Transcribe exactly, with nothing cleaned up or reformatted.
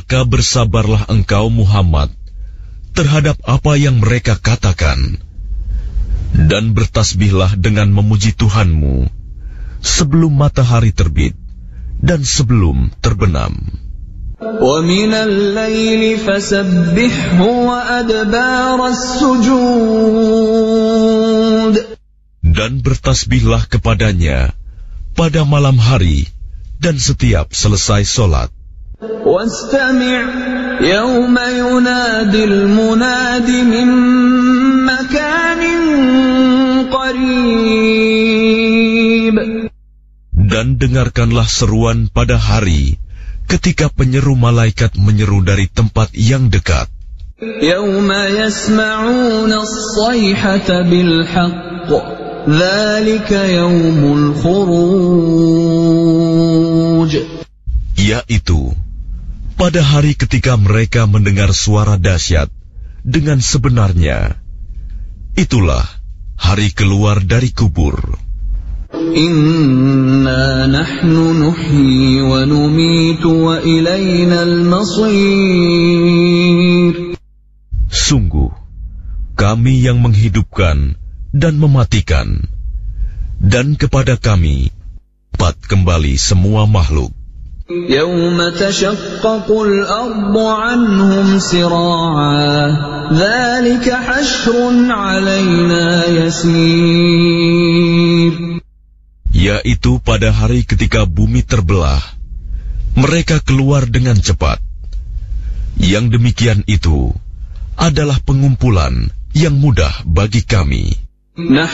Maka bersabarlah engkau Muhammad terhadap apa yang mereka katakan, dan bertasbihlah dengan memuji Tuhanmu sebelum matahari terbit dan sebelum terbenam. وَمِنَ اللَّيْلِ فَسَبِّحْهُ وَأَدْبَارَ السُّجُودِ. Dan bertasbihlah kepadanya pada malam hari dan setiap selesai solat. وَاسْتَمِعْ يَوْمَ يُنَادِ الْمُنَادِ مِن مَّكَانٍ قَرِيبٍ. Dan dengarkanlah seruan pada hari ketika penyeru malaikat menyeru dari tempat yang dekat. يَوْمَ يَسْمَعُونَ الصَّيْحَةَ بِالْحَقِّ ذَلِكَ يَوْمُ الْخُرُوجِ. Yaitu pada hari ketika mereka mendengar suara dahsyat dengan sebenarnya, itulah hari keluar dari kubur. Inna nahnu nuhyi wa numitu wa ilayna al-masir. Sungguh, kami yang menghidupkan dan mematikan, dan kepada kami dapat kembali semua makhluk. Yawma tashaqqaqul ardu anhum sira'a, dhalika hashrun 'alaina yasir. Yaitu pada hari ketika bumi terbelah, mereka keluar dengan cepat. Yang demikian itu adalah pengumpulan yang mudah bagi kami.